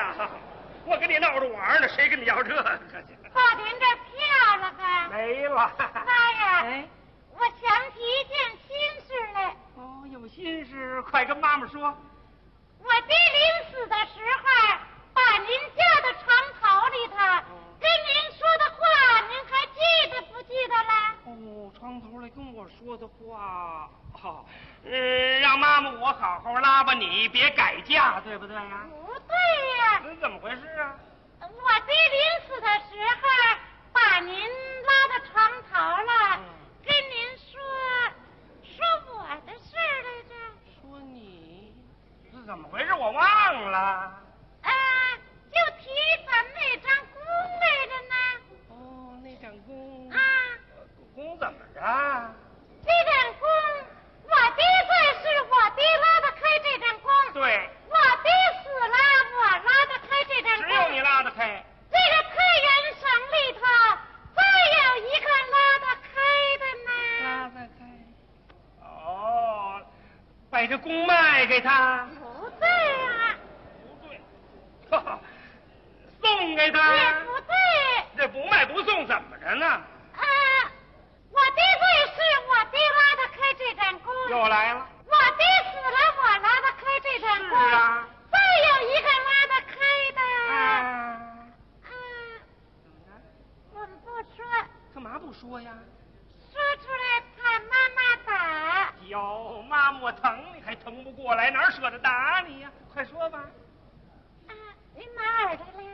呀？我跟你闹着玩呢，谁跟你要这个去？ 把您这票了呗？ 没了。 妈呀！ 哎， 我想起一件心事来。 哦，有心事，快跟妈妈说。 我爹临死的时候，把您家的床头里头跟您说的话，您还记得不记得了？ 哦，床头里跟我说的话，让妈妈我好好拉吧你，别改嫁，对不对呀？ 不对呀。 怎么回事啊？ 我爹临死的时候，把您拉到床头了，跟您说我的事来着。 说你是怎么回事？我忘了。 就提咱们那张弓来着呢。 哦，那张弓啊， 弓怎么着？ 这张弓，我爹在世，我爹拉得开这张弓。 对。 我爹死了，我拉得开这张弓。 只有你拉得开。 这个太原省里头，再有一个拉得开的呢。 拉得开。哦，把这弓卖给他。 不对啊。 不对。哈哈。送给他也不对。 这不卖不送怎么着呢？ 我爹在世，我爹拉得开这张弓。 又来了。 我爹死了，我拉得开这张弓。 是啊。 再有一个拉得开的。 怎么着？ 我们不说。 干嘛不说呀？ 说出来怕妈妈打。 哟，妈妈我疼你还疼不过来，哪舍得打你呀？快说吧。 您拿耳朵来。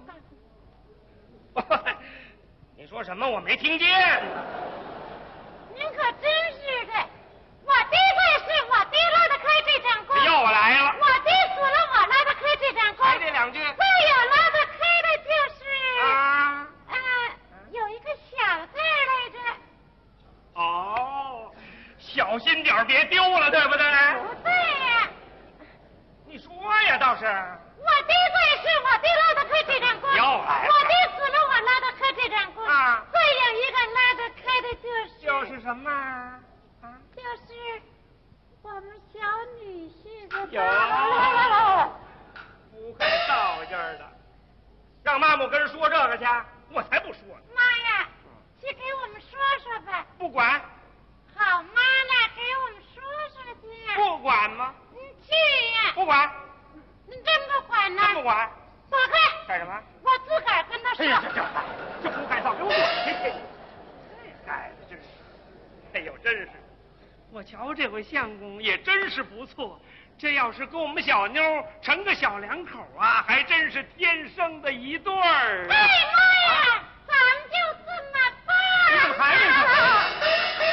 你说什么？我没听见。 您可真是的，我爹在世，我爹拉得开这张弓。 又来了。 我爹死了，我拉得开这张弓。 还这两句。 再有拉得开的就是有一个小字来着。 哦，小心点别丢了，对不对？ 不对呀。 你说呀，倒是。 我爹在世，我爹拉得开这张弓。 又来了。 我爹死了，我拉得开这张弓。再有一个拉得开的就是什么？ 就是我们小女婿的。 不会道劲儿的，让妈妈跟人说这个去，我才不说呢。 妈呀，去给我们说说吧。 不管。 好妈呢，给我们说说去。 不管吗？ 你去呀。 不管。 你真不管呢？ 真不管。 走开。 干什么？ 我自个儿跟他说。 哎呀，这胡改造，给我滚！这改的真是，哎呦，真是！我瞧这回相公也真是不错，这要是跟我们小妞成个小两口啊，还真是天生的一对儿。 哎妈呀，咱们就这么办。 你怎么还是？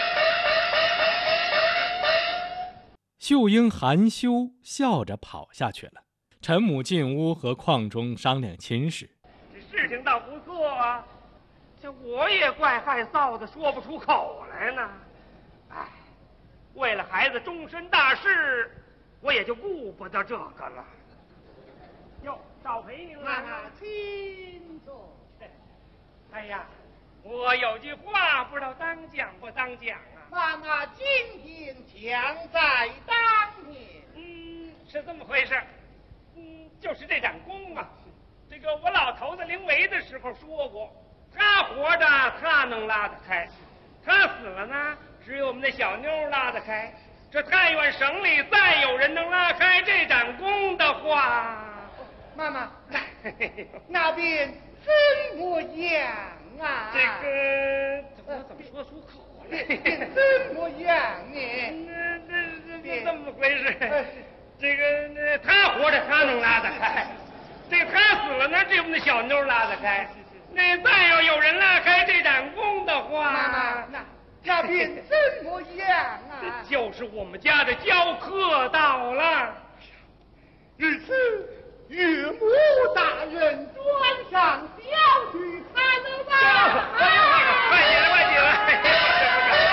秀英含羞笑着跑下去了。陈母进屋和邝忠商量亲事。 这事情倒不错啊，这我也怪害臊的，说不出口来呢。哎，为了孩子终身大事，我也就顾不得这个了。哟，少陪您了。 请坐。 哎呀，我有句话不知道当讲不当讲啊。 妈妈今天强在当面。 是这么回事。就是这盏弓啊，这个我老头子临危的时候说过，他活着他能拉得开，他死了呢，只有我们那小妞拉得开。这太原省里再有人能拉开这盏弓的话， 妈妈，那边怎么样啊？ 这个我怎么说出口来？ 怎么样呢？ 这么回事。这个他活着他能拉得开，这个他死了呢，只有我们那小妞拉得开。那再要有人拉开这盏弓的话， 妈妈，那边怎么样啊？ 就是我们家的教课到了。 日此岳母大人端上小婿才能吧。 快起来，快起来！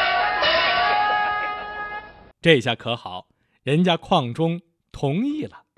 这下可好，人家邝忠同意了。